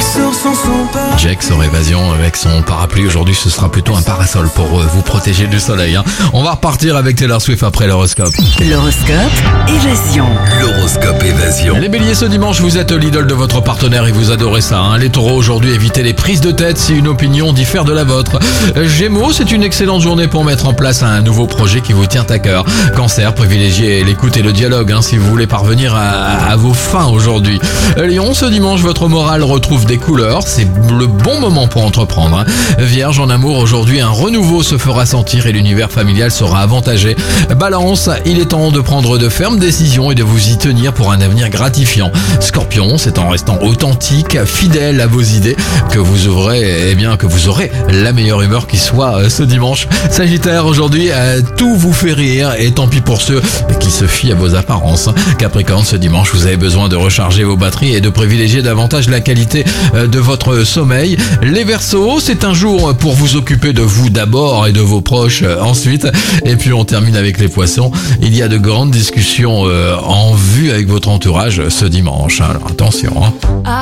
sort sans son pas. Jack sur Évasion avec son parapluie. Aujourd'hui, ce sera plutôt un parasol pour vous protéger du soleil. On va repartir avec Taylor Swift après l'horoscope. L'horoscope Évasion. L'horoscope Évasion. Les béliers, ce dimanche, vous êtes l'idole de votre partenaire et vous adorez ça. Les taureaux, aujourd'hui, évitez les prises de tête si une opinion diffère de la vôtre. Gémeaux, c'est une excellente journée pour mettre en place un nouveau projet qui vous tient à cœur. Cancer, privilégiez l'écoute et le dialogue si vous voulez parvenir à vos fins aujourd'hui. Lion, ce dimanche, votre morale retrouve des couleurs. C'est le bon moment pour entreprendre. Vierge, en amour, aujourd'hui, un renouveau se fera sentir et l'univers familial sera avantagé. Balance, il est temps de prendre de fermes décisions et de vous y tenir pour un avenir gratifiant. Scorpion, c'est en restant authentique, fidèle à vos idées que vous aurez la meilleure humeur qui soit ce dimanche. Sagittaire, aujourd'hui, tout vous fait rire et tant pis pour ceux qui se fient à vos apparences. Capricorne, ce dimanche, vous avez besoin de recharger vos batteries et de privilégier davantage la qualité de votre sommeil. Les Verseaux, c'est un jour pour vous occuper de vous d'abord et de vos proches ensuite. Et puis on termine avec les Poissons. Il y a de grandes discussions en vue avec votre entourage ce dimanche. Alors attention.